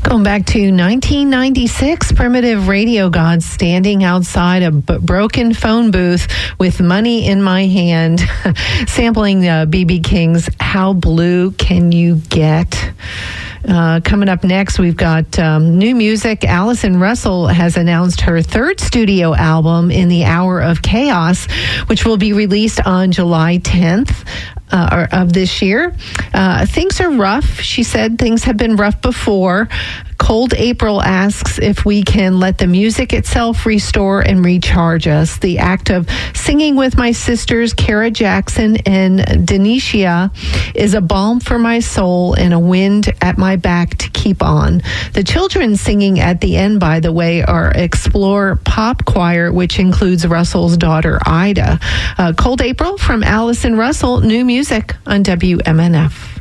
Going back to 1996, Primitive Radio Gods standing outside a broken phone booth with money in my hand, sampling B.B. King's How Blue Can You Get? Coming up next, we've got new music. Allison Russell has announced her third studio album, In the Hour of Chaos, which will be released on July 10th. Of this year. Things are rough. She said things have been rough before. Cold April asks if we can let the music itself restore and recharge us. The act of singing with my sisters, Kara Jackson and Denisha, is a balm for my soul and a wind at my back to keep on. The children singing at the end, by the way, are Explore Pop Choir, which includes Russell's daughter, Ida. Cold April from Allison Russell, new music on WMNF.